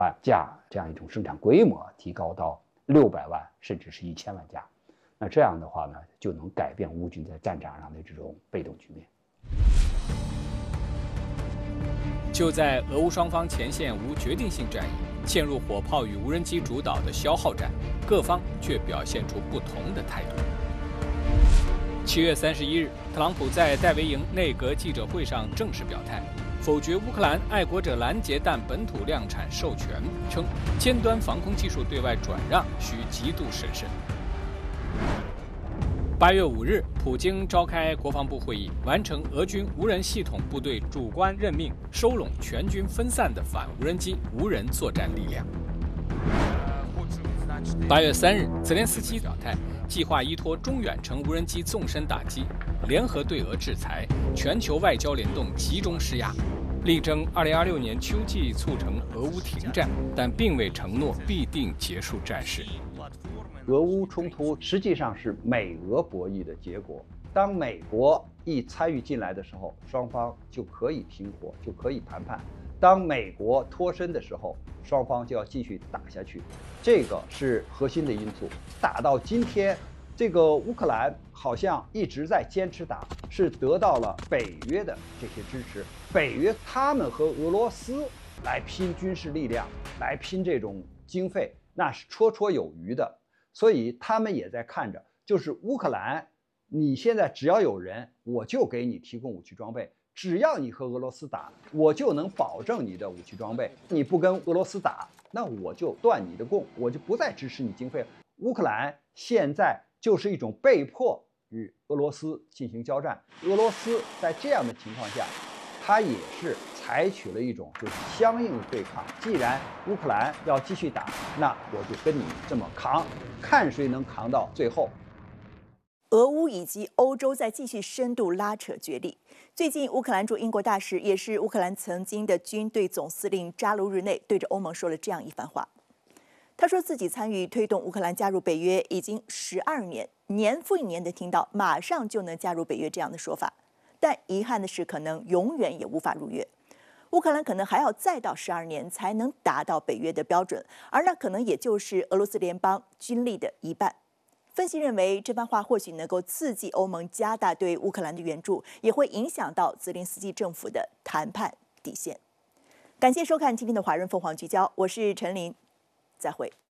把这样一种生产规模提高到600万甚至是1000万架。那这样的话呢，就能改变乌军在战场上的这种被动局面。 就在俄乌双方前线无决定性战役，陷入火炮与无人机主导的消耗战，各方却表现出不同的态度。7月31日，特朗普在戴维营内阁记者会上正式表态，否决乌克兰爱国者拦截弹本土量产授权，称尖端防空技术对外转让需极度审慎。8月5日，普京召开国防部会议，完成俄军无人系统部队主观任命，收拢全军分散的反无人机无人作战力量。8月3日，泽连斯基表态，计划依托中远程无人机纵深打击，联合对俄制裁，全球外交联动集中施压，力争2026年秋季促成俄乌停战，但并未承诺必定结束战事。 俄乌冲突实际上是美俄博弈的结果。当美国一参与进来的时候，双方就可以停火，就可以谈判；当美国脱身的时候，双方就要继续打下去。这个是核心的因素。打到今天，这个乌克兰好像一直在坚持打，是得到了北约的这些支持。北约他们和俄罗斯来拼军事力量，来拼这种经费，那是绰绰有余的。所以他们也在看着，就是乌克兰，你现在只要有人，我就给你提供武器装备；只要你和俄罗斯打，我就能保证你的武器装备。你不跟俄罗斯打，那我就断你的供，我就不再支持你经费。乌克兰现在就是一种被迫与俄罗斯进行交战，俄罗斯在这样的情况下，他也是采取了一种就是相应的对抗。既然乌克兰要继续打，那我就跟你这么扛，看谁能扛到最后。 俄乌以及欧洲在继续深度拉扯角力。最近，乌克兰驻英国大使，也是乌克兰曾经的军队总司令扎卢日内，对着欧盟说了这样一番话。他说自己参与推动乌克兰加入北约已经12年，年复一年的听到马上就能加入北约这样的说法，但遗憾的是，可能永远也无法入约。乌克兰可能还要再到12年才能达到北约的标准，而那可能也就是俄罗斯联邦军力的一半。分析认为，这番话或许能够刺激欧盟加大对乌克兰的援助，也会影响到泽连斯基政府的谈判底线。感谢收看今天的华人凤凰聚焦，我是陈琳，再会。